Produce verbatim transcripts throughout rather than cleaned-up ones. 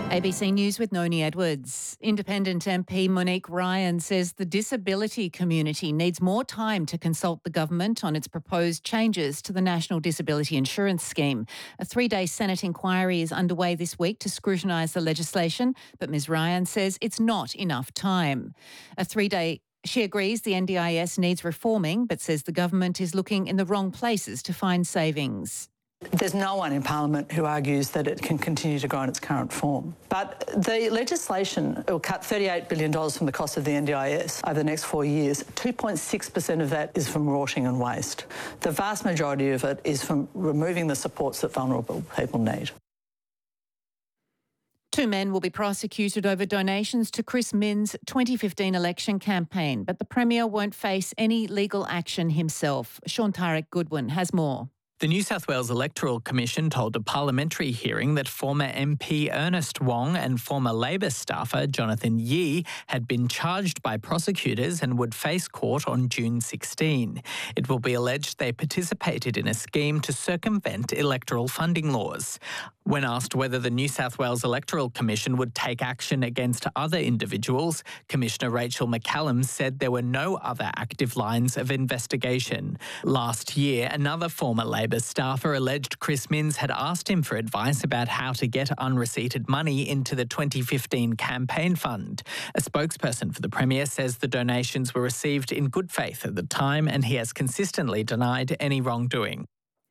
A B C News with Noni Edwards. Independent M P Monique Ryan says the disability community needs more time to consult the government on its proposed changes to the National Disability Insurance Scheme. A three-day Senate inquiry is underway this week to scrutinise the legislation, but Ms Ryan says it's not enough time. A three-day She agrees the N D I S needs reforming, but says the government is looking in the wrong places to find savings. There's no one in Parliament who argues that it can continue to go in its current form. But the legislation will cut thirty-eight billion dollars from the cost of the N D I S over the next four years. two point six percent of that is from rorting and waste. The vast majority of it is from removing the supports that vulnerable people need. Two men will be prosecuted over donations to Chris Minns' twenty fifteen election campaign, but the Premier won't face any legal action himself. Sean Tarek Goodwin has more. The New South Wales Electoral Commission told a parliamentary hearing that former M P Ernest Wong and former Labor staffer Jonathan Yee had been charged by prosecutors and would face court on June sixteenth. It will be alleged they participated in a scheme to circumvent electoral funding laws. When asked whether the New South Wales Electoral Commission would take action against other individuals, Commissioner Rachel McCallum said there were no other active lines of investigation. Last year, another former Labor staffer alleged Chris Minns had asked him for advice about how to get unreceipted money into the twenty fifteen campaign fund. A spokesperson for the Premier says the donations were received in good faith at the time, and he has consistently denied any wrongdoing.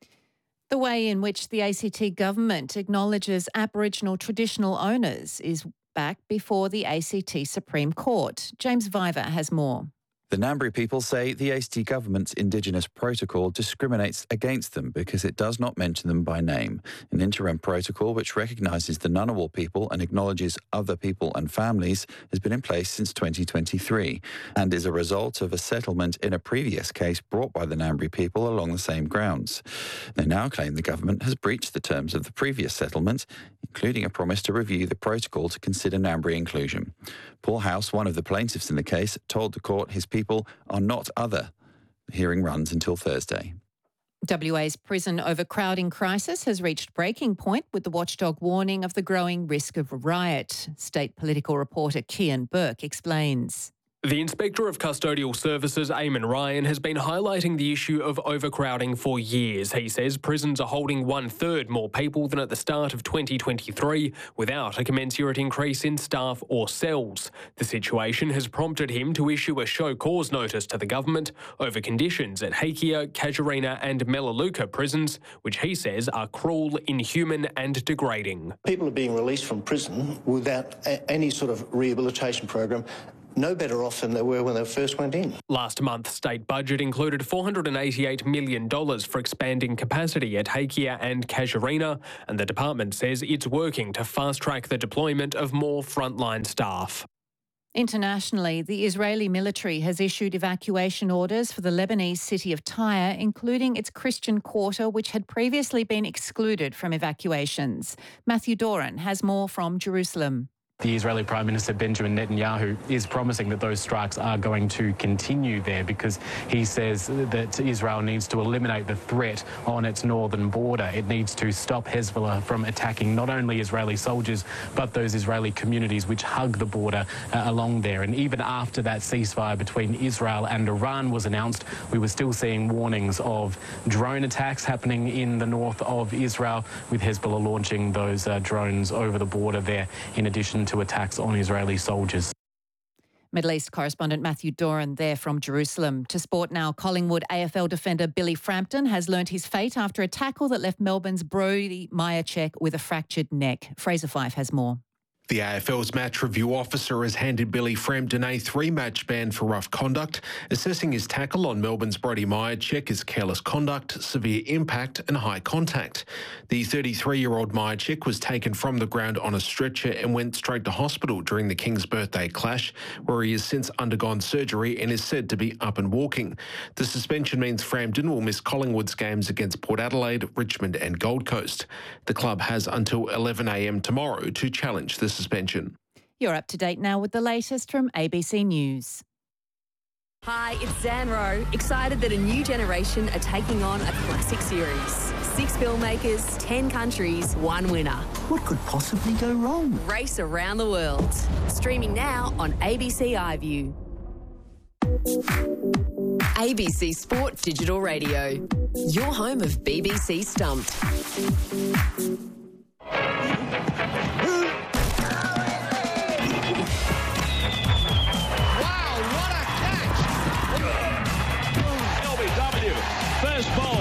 The way in which the A C T government acknowledges Aboriginal traditional owners is back before the A C T Supreme Court. James Viver has more. The Ngambri people say the A C T government's Indigenous protocol discriminates against them because it does not mention them by name. An interim protocol which recognises the Ngunnawal people and acknowledges other people and families has been in place since twenty twenty-three and is a result of a settlement in a previous case brought by the Ngambri people along the same grounds. They now claim the government has breached the terms of the previous settlement, including a promise to review the protocol to consider Ngambri inclusion. Paul House, one of the plaintiffs in the case, told the court his people are not other. The hearing runs until Thursday. W A's prison overcrowding crisis has reached breaking point with the watchdog warning of the growing risk of a riot. State political reporter Kian Burke explains. The Inspector of Custodial Services, Eamon Ryan, has been highlighting the issue of overcrowding for years. He says prisons are holding one-third more people than at the start of twenty twenty-three without a commensurate increase in staff or cells. The situation has prompted him to issue a show cause notice to the government over conditions at Hakea, Casuarina and Melaleuca prisons, which he says are cruel, inhuman and degrading. People are being released from prison without a- any sort of rehabilitation program. No better off than they were when they first went in. Last month's state budget included four hundred eighty-eight million dollars for expanding capacity at Hakea and Casuarina, and the department says it's working to fast-track the deployment of more frontline staff. Internationally, the Israeli military has issued evacuation orders for the Lebanese city of Tyre, including its Christian quarter, which had previously been excluded from evacuations. Matthew Doran has more from Jerusalem. The Israeli Prime Minister Benjamin Netanyahu is promising that those strikes are going to continue there because he says that Israel needs to eliminate the threat on its northern border. It needs to stop Hezbollah from attacking not only Israeli soldiers but those Israeli communities which hug the border uh, along there. And even after that ceasefire between Israel and Iran was announced, we were still seeing warnings of drone attacks happening in the north of Israel, with Hezbollah launching those uh, drones over the border there, in addition to attacks on Israeli soldiers. Middle East correspondent Matthew Doran there from Jerusalem. To sport now, Collingwood A F L defender Billy Frampton has learnt his fate after a tackle that left Melbourne's Brody Myercheck with a fractured neck. Fraser Fife has more. The A F L's match review officer has handed Billy Frampton a three-match ban for rough conduct, assessing his tackle on Melbourne's Brody Myercheck as careless conduct, severe impact and high contact. The thirty-three-year-old Myercheck was taken from the ground on a stretcher and went straight to hospital during the King's birthday clash, where he has since undergone surgery and is said to be up and walking. The suspension means Frampton will miss Collingwood's games against Port Adelaide, Richmond and Gold Coast. The club has until eleven a m tomorrow to challenge the suspension. You're up to date now with the latest from A B C News. Hi, it's Zan Rowe, excited that a new generation are taking on a classic series. Six filmmakers, ten countries, one winner. What could possibly go wrong? Race around the world. Streaming now on A B C iView. A B C Sport Digital Radio. Your home of B B C Stumped. First ball.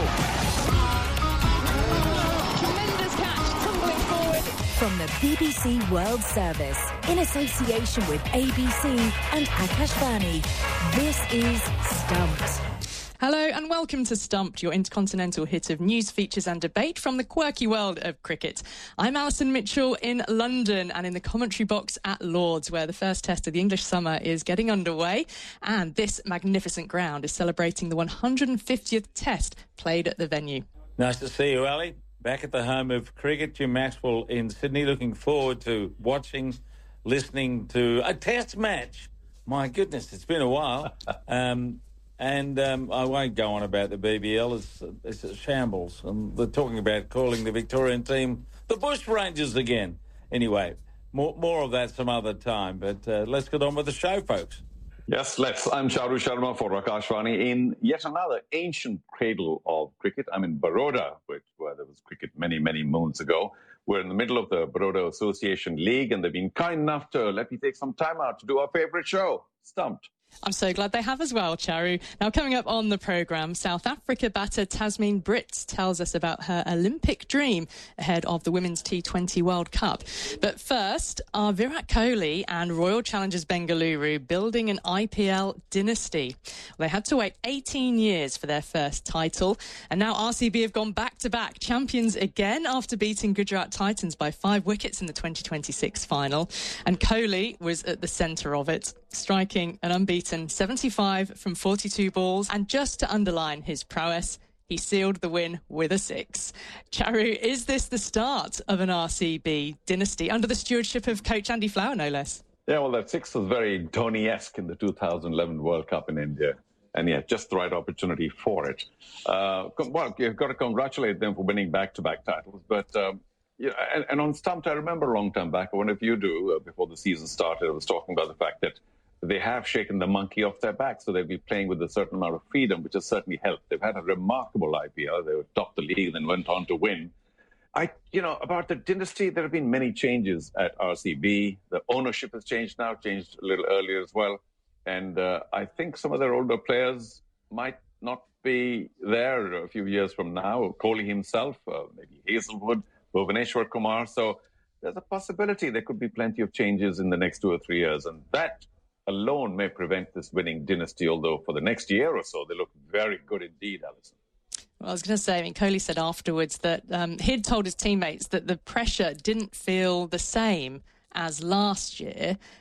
Tremendous catch, tumbling forward. From the B B C World Service, in association with A B C and Akashvani, this is Stumped. Hello and welcome to Stumped, your intercontinental hit of news, features and debate from the quirky world of cricket. I'm Alison Mitchell in London and in the commentary box at Lords, where the first test of the English summer is getting underway, and this magnificent ground is celebrating the one hundred fiftieth test played at the venue. Nice to see you, Ali. Back at the home of cricket, Jim Maxwell in Sydney. Looking forward to watching, listening to a test match. My goodness, it's been a while. Um... And um, I won't go on about the B B L. It's, it's a shambles. And they're talking about calling the Victorian team the Bush Rangers again. Anyway, more, more of that some other time. But uh, let's get on with the show, folks. Yes, let's. I'm Charu Sharma for Akashvani in yet another ancient cradle of cricket. I'm in Baroda, which, where there was cricket many, many moons ago. We're in the middle of the Baroda Association League, and they've been kind enough to let me take some time out to do our favourite show, Stumped. I'm so glad they have as well, Charu. Now, coming up on the programme, South Africa batter Tasmin Brits tells us about her Olympic dream ahead of the Women's T twenty World Cup. But first, are Virat Kohli and Royal Challengers Bengaluru building an I P L dynasty? Well, they had to wait eighteen years for their first title, and now R C B have gone back-to-back champions again after beating Gujarat Titans by five wickets in the twenty twenty-six final. And Kohli was at the centre of it, striking an unbeaten seventy-five from forty-two balls, and just to underline his prowess, he sealed the win with a six. Charu, is this the start of an R C B dynasty under the stewardship of coach Andy Flower, no less? Yeah, well, that six was very Dhoni-esque in the two thousand eleven World Cup in India. And yeah, just the right opportunity for it. Uh, well, you've got to congratulate them for winning back-to-back titles. But, um, yeah, and, and on Stumped, I remember a long time back, I wonder if you do, uh, before the season started, I was talking about the fact that they have shaken the monkey off their back, so they'll be playing with a certain amount of freedom, which has certainly helped. They've had a remarkable I P L. They were top the league and then went on to win. I, you know, about the dynasty, there have been many changes at R C B. The ownership has changed now, changed a little earlier as well. And uh, I think some of their older players might not be there a few years from now. Kohli himself, uh, maybe Hazelwood, Bhuvaneshwar Kumar. So there's a possibility there could be plenty of changes in the next two or three years. And that alone may prevent this winning dynasty, although for the next year or so, they look very good indeed, Alison. Well, I was going to say, I mean, Kohli said afterwards that um, he'd told his teammates that the pressure didn't feel the same as last year.